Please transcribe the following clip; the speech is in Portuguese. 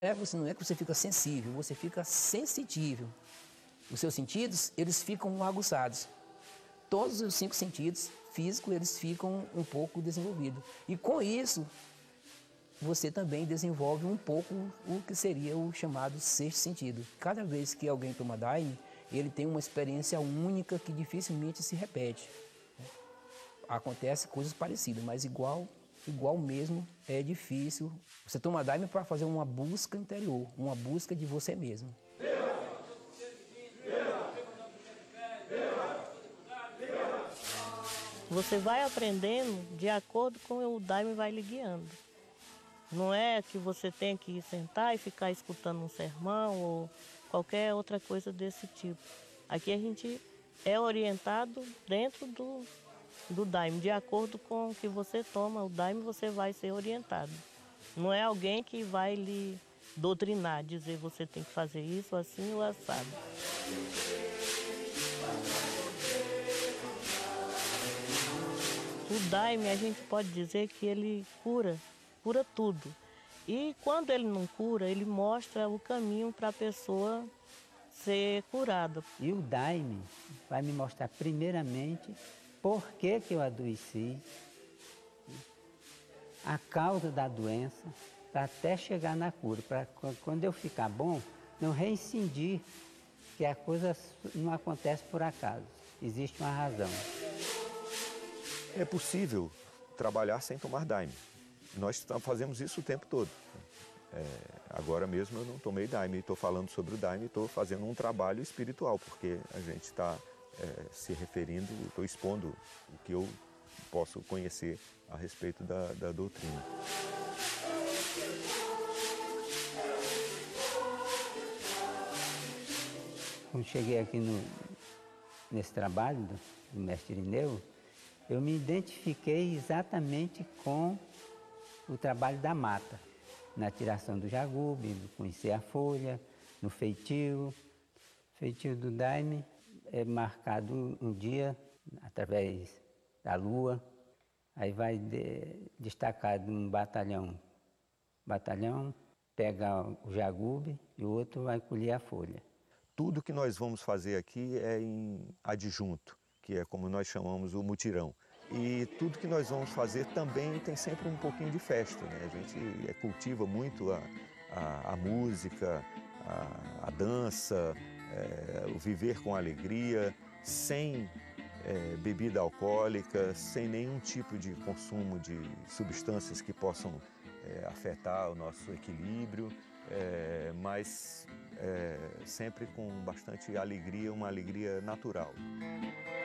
Você não é que você fica sensível, você fica sensitível. Os seus sentidos, eles ficam aguçados. Todos os 5 sentidos físicos, eles ficam um pouco desenvolvidos. E com isso, você também desenvolve um pouco o que seria o chamado sexto sentido. Cada vez que alguém toma Daime, ele tem uma experiência única que dificilmente se repete. Acontece coisas parecidas, mas igual mesmo é difícil. Você toma Daime para fazer uma busca interior, uma busca de você mesmo. Você vai aprendendo de acordo com o Daime vai lhe guiando. Não é que você tem que sentar e ficar escutando um sermão ou qualquer outra coisa desse tipo. Aqui a gente é orientado dentro do Daime. De acordo com o que você toma o Daime, você vai ser orientado. Não é alguém que vai lhe doutrinar, dizer você tem que fazer isso, assim ou assado. O Daime, a gente pode dizer que ele cura tudo. E quando ele não cura, ele mostra o caminho para a pessoa ser curada. E o Daime vai me mostrar primeiramente por que eu adoeci, a causa da doença, para até chegar na cura, para quando eu ficar bom, não reincidir que a coisa não acontece por acaso, existe uma razão. É possível trabalhar sem tomar Daime. Nós fazemos isso o tempo todo. Agora mesmo eu não tomei Daime, estou falando sobre o Daime, estou fazendo um trabalho espiritual, porque a gente está se referindo, estou expondo o que eu posso conhecer a respeito da doutrina. Quando cheguei aqui nesse trabalho do mestre Irineu, eu me identifiquei exatamente com o trabalho da mata, na tiração do jagube, no conhecer a folha, no feitio. O feitio do Daime é marcado um dia através da lua, aí vai destacar de um batalhão pega o jagube e o outro vai colher a folha. Tudo que nós vamos fazer aqui é em adjunto, que é como nós chamamos o mutirão. E tudo que nós vamos fazer também tem sempre um pouquinho de festa, né? A gente cultiva muito a música, a dança, o viver com alegria, sem bebida alcoólica, sem nenhum tipo de consumo de substâncias que possam afetar o nosso equilíbrio, mas sempre com bastante alegria, uma alegria natural.